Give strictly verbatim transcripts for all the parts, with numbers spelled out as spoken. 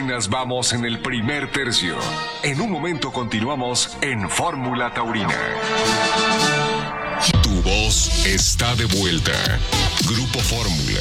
Apenas vamos en el primer tercio. En un momento continuamos en Fórmula Taurina. Tu voz está de vuelta. Grupo Fórmula.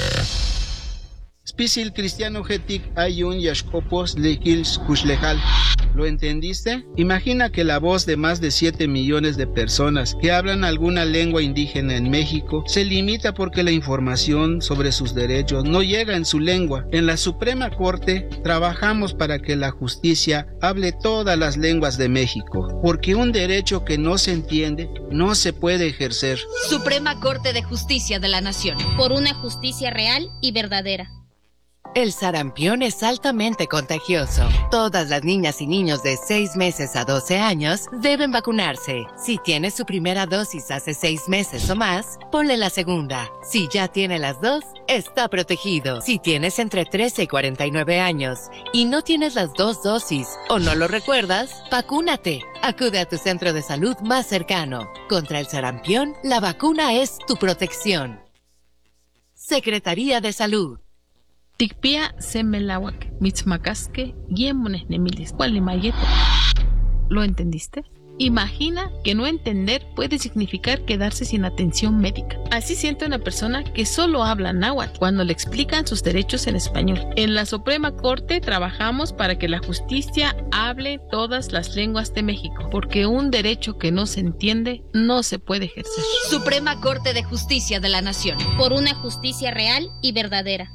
Spisil cristiano getik ayun yashkopos lekils kushlejal. ¿Lo entendiste? Imagina que la voz de más de siete millones de personas que hablan alguna lengua indígena en México se limita porque la información sobre sus derechos no llega en su lengua. En la Suprema Corte trabajamos para que la justicia hable todas las lenguas de México, porque un derecho que no se entiende no se puede ejercer. Suprema Corte de Justicia de la Nación, por una justicia real y verdadera. El sarampión es altamente contagioso. Todas las niñas y niños de seis meses a doce años deben vacunarse. Si tiene su primera dosis hace seis meses o más, ponle la segunda. Si ya tiene las dos, está protegido. Si tienes entre trece y cuarenta y nueve años y no tienes las dos dosis o no lo recuerdas, vacúnate. Acude a tu centro de salud más cercano. Contra el sarampión, la vacuna es tu protección. Secretaría de Salud. Tikpia semelawak, mitzmacasque, guiemones nemilis, mayeto. ¿Lo entendiste? Imagina que no entender puede significar quedarse sin atención médica. Así siente una persona que solo habla náhuatl cuando le explican sus derechos en español. En la Suprema Corte trabajamos para que la justicia hable todas las lenguas de México, porque un derecho que no se entiende no se puede ejercer. Suprema Corte de Justicia de la Nación, por una justicia real y verdadera.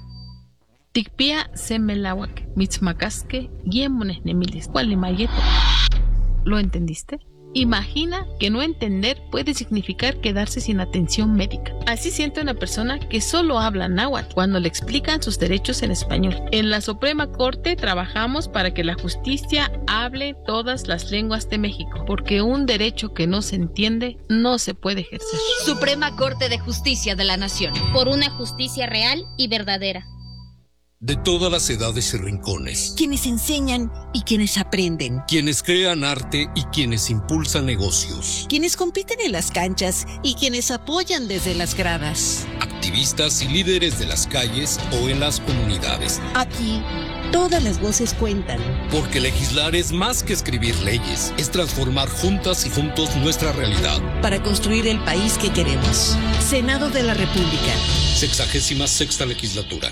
Tikpia semelawak, mitzmacasque, guiemones nemilis, mayeto. ¿Lo entendiste? Imagina que no entender puede significar quedarse sin atención médica. Así siente una persona que solo habla náhuatl cuando le explican sus derechos en español. En la Suprema Corte trabajamos para que la justicia hable todas las lenguas de México, porque un derecho que no se entiende no se puede ejercer. Suprema Corte de Justicia de la Nación, por una justicia real y verdadera. De todas las edades y rincones. Quienes enseñan y quienes aprenden. Quienes crean arte y quienes impulsan negocios. Quienes compiten en las canchas y quienes apoyan desde las gradas. Activistas y líderes de las calles o en las comunidades. Aquí, todas las voces cuentan. Porque legislar es más que escribir leyes. Es transformar juntas y juntos nuestra realidad. Para construir el país que queremos. Senado de la República. Sexagésima sexta legislatura.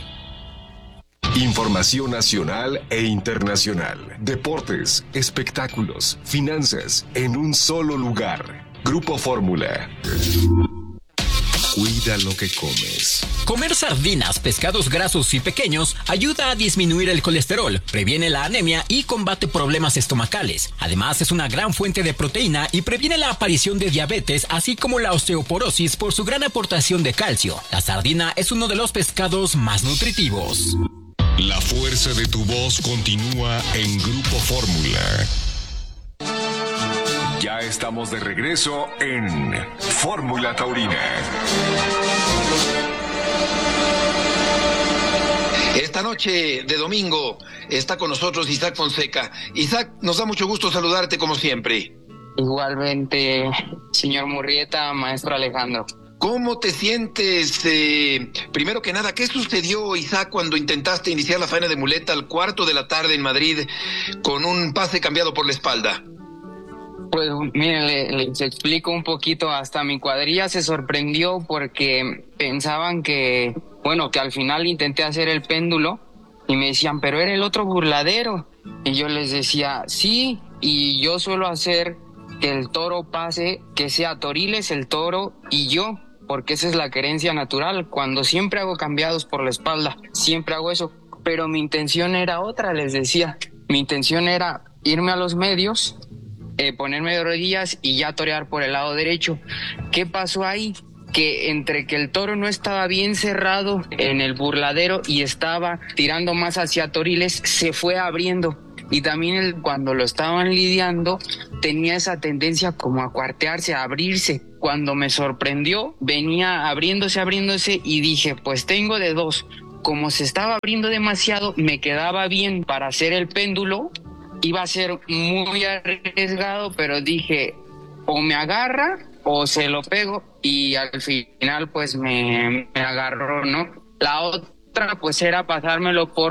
Información nacional e internacional. Deportes, espectáculos, finanzas, en un solo lugar. Grupo Fórmula. Cuida lo que comes. Comer sardinas, pescados grasos y pequeños ayuda a disminuir el colesterol, previene la anemia y combate problemas estomacales. Además, es una gran fuente de proteína y previene la aparición de diabetes, así como la osteoporosis por su gran aportación de calcio. La sardina es uno de los pescados más nutritivos. La fuerza de tu voz continúa en Grupo Fórmula. Ya estamos de regreso en Fórmula Taurina. Esta noche de domingo está con nosotros Isaac Fonseca. Isaac, nos da mucho gusto saludarte como siempre. Igualmente, señor Murrieta, maestro Alejandro. ¿Cómo te sientes? Eh, primero que nada, ¿qué sucedió, Isaac, cuando intentaste iniciar la faena de muleta al cuarto de la tarde en Madrid con un pase cambiado por la espalda? Pues miren, le, les explico un poquito. Hasta mi cuadrilla se sorprendió porque pensaban que, bueno, que al final intenté hacer el péndulo y me decían, pero era el otro burladero. Y yo les decía, sí, y yo suelo hacer que el toro pase, que sea Toriles, el toro y yo, porque esa es la querencia natural. Cuando siempre hago cambiados por la espalda, siempre hago eso, pero mi intención era otra, les decía. Mi intención era irme a los medios, eh, ponerme de rodillas y ya torear por el lado derecho. ¿Qué pasó ahí? Que entre que el toro no estaba bien cerrado en el burladero y estaba tirando más hacia Toriles, se fue abriendo. Y también el, cuando lo estaban lidiando, tenía esa tendencia como a cuartearse, a abrirse. Cuando me sorprendió, venía abriéndose, abriéndose y dije, pues tengo de dos. Como se estaba abriendo demasiado, me quedaba bien para hacer el péndulo. Iba a ser muy arriesgado, pero dije, o me agarra o se lo pego. Y al final, pues me, me agarró, ¿no? La otra, pues era pasármelo por...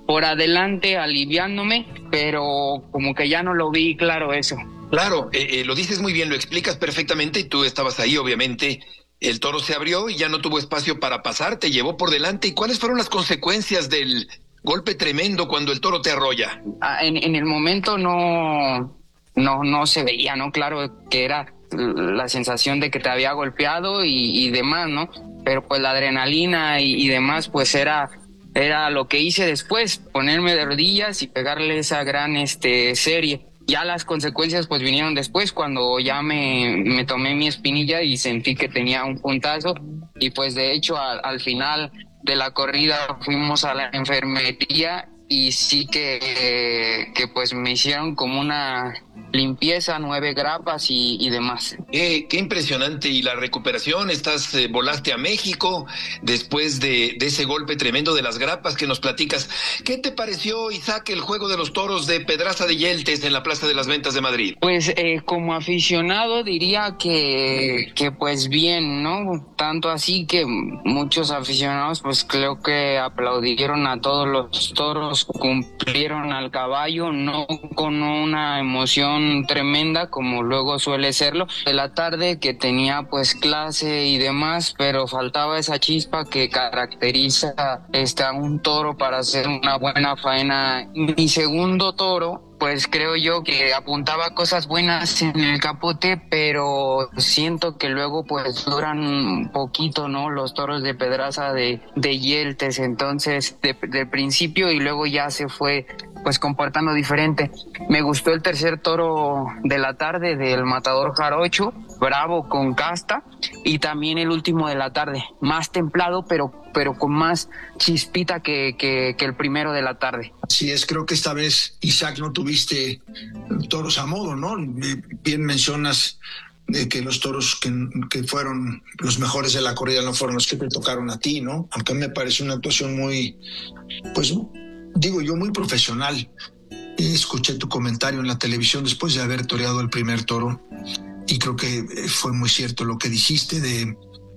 por adelante aliviándome, pero como que ya no lo vi claro eso. Claro, eh, eh, lo dices muy bien, lo explicas perfectamente y tú estabas ahí, obviamente. El toro se abrió y ya no tuvo espacio para pasar, te llevó por delante. ¿Y cuáles fueron las consecuencias del golpe tremendo cuando el toro te arrolla? Ah, en, en el momento no, no, no se veía, ¿no? Claro que era la sensación de que te había golpeado y, y demás, ¿no? Pero pues la adrenalina y, y demás, pues era, era lo que hice después, ponerme de rodillas y pegarle esa gran este, serie. Ya las consecuencias pues vinieron después, cuando ya me, me tomé mi espinilla y sentí que tenía un puntazo, y pues de hecho al, al final de la corrida fuimos a la enfermería y sí que, eh, que pues me hicieron como una limpieza, nueve grapas y, y demás. Eh, qué impresionante. Y la recuperación, estás, eh, volaste a México después de, de ese golpe tremendo de las grapas que nos platicas. ¿Qué te pareció, Isaac, el juego de los toros de Pedraza de Yeltes en la Plaza de las Ventas de Madrid? Pues eh, como aficionado diría que, que pues bien, ¿no? Tanto así que muchos aficionados pues creo que aplaudieron a todos los toros, cumplieron al caballo, no con una emoción tremenda como luego suele serlo. De la tarde que tenía pues clase y demás, pero faltaba esa chispa que caracteriza este, a un toro para hacer una buena faena. Mi segundo toro, pues creo yo que apuntaba cosas buenas en el capote, pero siento que luego pues duran un poquito, ¿no? Los toros de Pedraza de, de Yeltes, entonces de, de principio y luego ya se fue pues comportando diferente. Me gustó el tercer toro de la tarde del Matador Jarocho, bravo con casta, y también el último de la tarde, más templado pero pero con más chispita que, que, que el primero de la tarde. Así es, creo que esta vez, Isaac, no tuviste toros a modo, ¿no? Bien mencionas de que los toros que, que fueron los mejores de la corrida no fueron los que te tocaron a ti, ¿no? Aunque me parece una actuación muy, pues, digo yo, muy profesional. Escuché tu comentario en la televisión después de haber toreado el primer toro y creo que fue muy cierto lo que dijiste de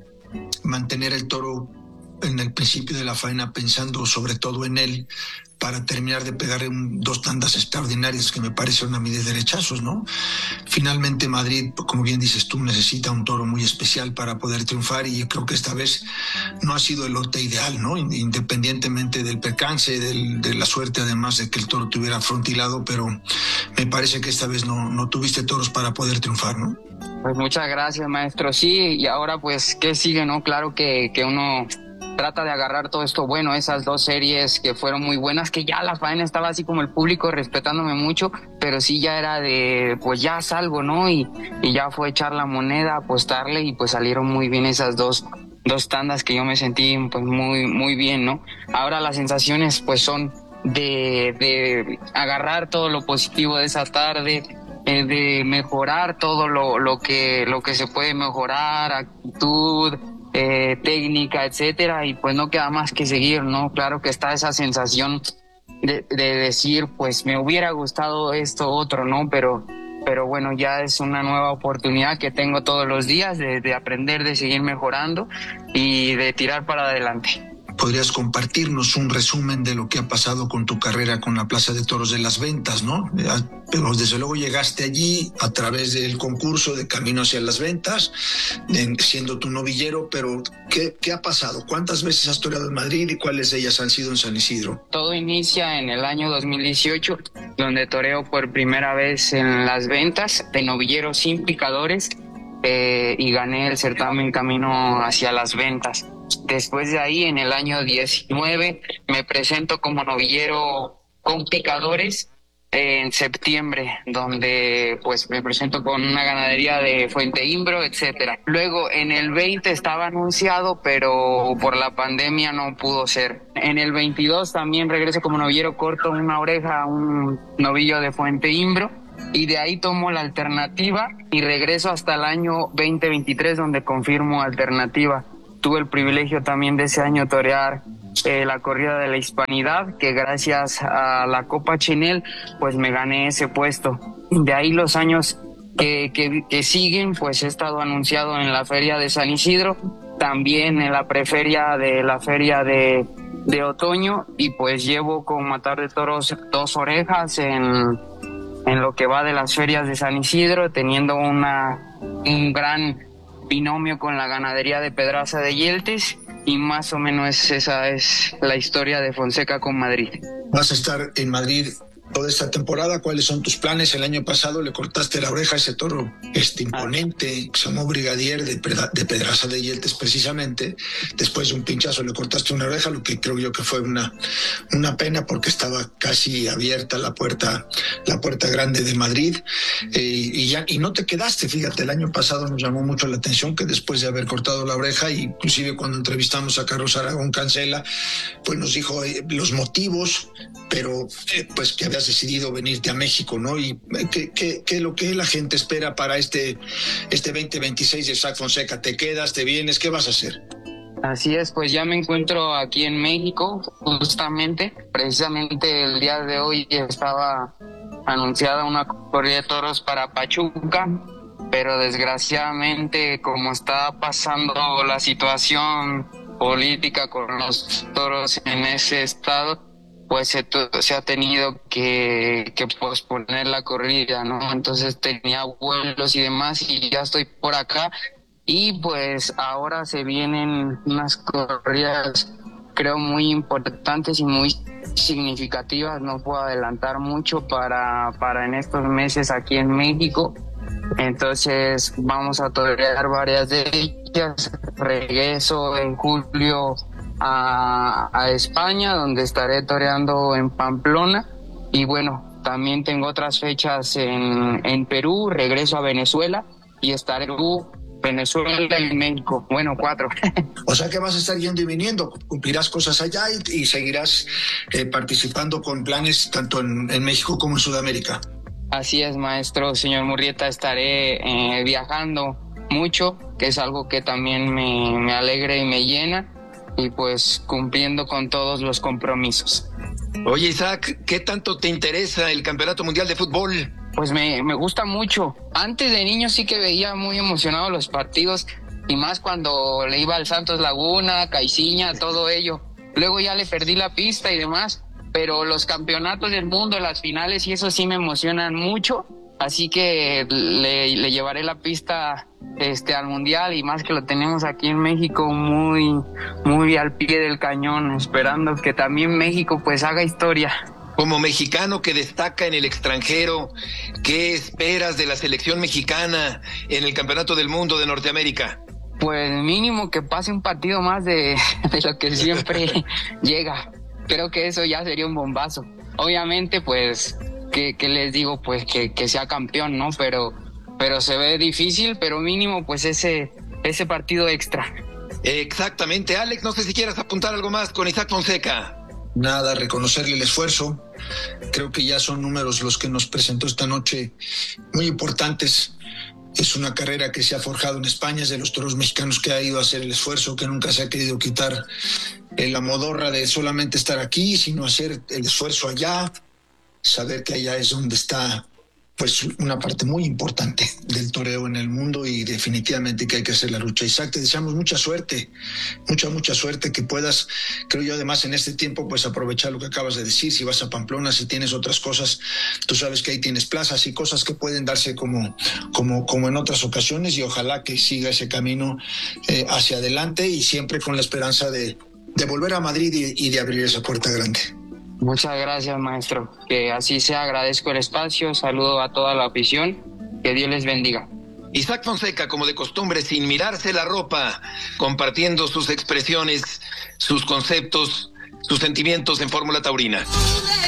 mantener el toro en el principio de la faena pensando sobre todo en él para terminar de pegar un, dos tandas extraordinarias que me parecen a mí de derechazos, ¿no? Finalmente Madrid, como bien dices tú, necesita un toro muy especial para poder triunfar y yo creo que esta vez no ha sido el lote ideal, ¿no? Independientemente del percance, del, de la suerte además de que el toro tuviera frontilado, pero me parece que esta vez no, no tuviste toros para poder triunfar, ¿no? Pues muchas gracias, maestro. Sí, y ahora pues, ¿qué sigue, no? Claro que, que uno trata de agarrar todo esto bueno, esas dos series que fueron muy buenas, que ya la faena estaba así como el público respetándome mucho, pero sí ya era de, pues ya salgo, ¿no? Y, y ya fue echar la moneda, apostarle y pues salieron muy bien esas dos, dos tandas que yo me sentí pues muy, muy bien, ¿no? Ahora las sensaciones pues son de, de agarrar todo lo positivo de esa tarde, eh, de mejorar todo lo, lo que, lo que se puede mejorar, actitud, Eh, técnica, etcétera, y pues no queda más que seguir, ¿no? Claro que está esa sensación de, de decir, pues me hubiera gustado esto otro, ¿no? Pero, pero bueno, ya es una nueva oportunidad que tengo todos los días de, de aprender, de seguir mejorando y de tirar para adelante. ¿Podrías compartirnos un resumen de lo que ha pasado con tu carrera con la Plaza de Toros de las Ventas, ¿no? Pero desde luego llegaste allí a través del concurso de Camino hacia las Ventas, de, siendo tu novillero, pero ¿qué, ¿qué ha pasado? ¿Cuántas veces has toreado en Madrid y cuáles de ellas han sido en San Isidro? Todo inicia en el año dos mil dieciocho, donde toreo por primera vez en las Ventas de novillero sin picadores eh, y gané el certamen Camino hacia las Ventas. Después de ahí, en el año diecinueve, me presento como novillero con picadores eh, en septiembre, donde pues me presento con una ganadería de Fuente Imbro, etcétera. Luego, en el veinte estaba anunciado, pero por la pandemia no pudo ser. En el veintidós también regreso como novillero, corto una oreja a un novillo de Fuente Imbro. Y de ahí tomo la alternativa y regreso hasta el año veinte veintitrés, donde confirmo alternativa. Tuve el privilegio también de ese año torear eh, la corrida de la Hispanidad, que gracias a la Copa Chenel, pues me gané ese puesto. De ahí los años que, que, que siguen, pues he estado anunciado en la Feria de San Isidro, también en la preferia de la Feria de, de otoño y pues llevo con matar de toros dos orejas en, en lo que va de las ferias de San Isidro, teniendo una, un gran binomio con la ganadería de Pedraza de Yeltes, y más o menos esa es la historia de Fonseca con Madrid. Vas a estar en Madrid toda esta temporada. ¿Cuáles son tus planes? El año pasado le cortaste la oreja a ese toro este imponente, que se llamó Brigadier de, de Pedraza de Yeltes precisamente. Después de un pinchazo le cortaste una oreja, lo que creo yo que fue una, una pena, porque estaba casi abierta la puerta, la puerta grande de Madrid, eh, y, ya, y no te quedaste. Fíjate, el año pasado nos llamó mucho la atención que después de haber cortado la oreja, inclusive cuando entrevistamos a Carlos Aragón Cancela, pues nos dijo eh, los motivos, pero eh, pues que habías decidido venirte a México, ¿no? Y ¿qué, qué, qué es lo que la gente espera para este, este veinte veintiséis de Isaac Fonseca? ¿Te quedas, te vienes? ¿Qué vas a hacer? Así es, pues ya me encuentro aquí en México, justamente. Precisamente el día de hoy estaba anunciada una corrida de toros para Pachuca, pero desgraciadamente, como está pasando la situación política con los toros en ese estado, pues se, se ha tenido que, que posponer la corrida, ¿no? Entonces tenía vuelos y demás, y ya estoy por acá, y pues ahora se vienen unas corridas, creo, muy importantes y muy significativas. No puedo adelantar mucho para, para en estos meses aquí en México. Entonces vamos a torear varias de ellas. Regreso en julio A, a España, donde estaré toreando en Pamplona, y bueno, también tengo otras fechas en, en Perú. Regreso a Venezuela y estaré en Perú, Venezuela y México. Bueno, cuatro. O sea que vas a estar yendo y viniendo, cumplirás cosas allá y, y seguirás eh, participando con planes tanto en, en México como en Sudamérica. Así es, maestro, señor Murrieta, estaré eh, viajando mucho, que es algo que también me, me alegra y me llena, y pues cumpliendo con todos los compromisos. Oye, Isaac, ¿qué tanto te interesa el Campeonato Mundial de Fútbol? Pues me, me gusta mucho. Antes de niño sí que veía muy emocionado los partidos, y más cuando le iba al Santos Laguna, Caiciña, todo ello. Luego ya le perdí la pista y demás, pero los campeonatos del mundo, las finales y eso sí me emocionan mucho. Así que le, le llevaré la pista este al mundial, y más que lo tenemos aquí en México muy muy al pie del cañón, esperando que también México pues haga historia. Como mexicano que destaca en el extranjero, ¿qué esperas de la selección mexicana en el Campeonato del Mundo de Norteamérica? Pues mínimo que pase un partido más de, de lo que siempre llega. Creo que eso ya sería un bombazo. Obviamente pues que, que les digo, pues que, que sea campeón, ¿no? Pero, pero se ve difícil, pero mínimo pues ese, ese partido extra. Exactamente. Alex, no sé si quieras apuntar algo más con Isaac Fonseca. Nada, reconocerle el esfuerzo. Creo que ya son números los que nos presentó esta noche muy importantes. Es una carrera que se ha forjado en España, es de los toros mexicanos que ha ido a hacer el esfuerzo, que nunca se ha querido quitar la modorra de solamente estar aquí, sino hacer el esfuerzo allá, saber que allá es donde está pues una parte muy importante del toreo en el mundo, y definitivamente que hay que hacer la lucha. Isaac, te deseamos mucha suerte, mucha, mucha suerte, que puedas, creo yo, además en este tiempo, pues aprovechar lo que acabas de decir. Si vas a Pamplona, si tienes otras cosas, tú sabes que ahí tienes plazas y cosas que pueden darse como, como, como en otras ocasiones, y ojalá que siga ese camino eh, hacia adelante, y siempre con la esperanza de, de volver a Madrid y, y de abrir esa puerta grande. Muchas gracias, maestro. Que así sea. Agradezco el espacio. Saludo a toda la afición. Que Dios les bendiga. Isaac Fonseca, como de costumbre, sin mirarse la ropa, compartiendo sus expresiones, sus conceptos, sus sentimientos en Fórmula Taurina.